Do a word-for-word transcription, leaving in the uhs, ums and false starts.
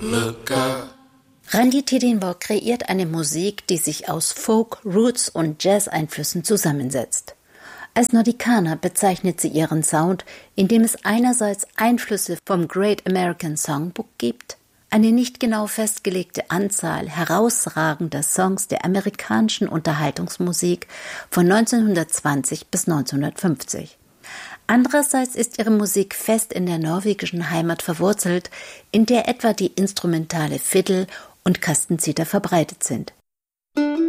Randi Tidinborg kreiert eine Musik, die sich aus Folk, Roots und Jazz-Einflüssen zusammensetzt. Als Nordikaner bezeichnet sie ihren Sound, in dem es einerseits Einflüsse vom Great American Songbook gibt, eine nicht genau festgelegte Anzahl herausragender Songs der amerikanischen Unterhaltungsmusik von neunzehnhundertzwanzig bis neunzehnhundertfünfzig. Andererseits ist ihre Musik fest in der norwegischen Heimat verwurzelt, in der etwa die instrumentale Fiddle und Kastenzither verbreitet sind.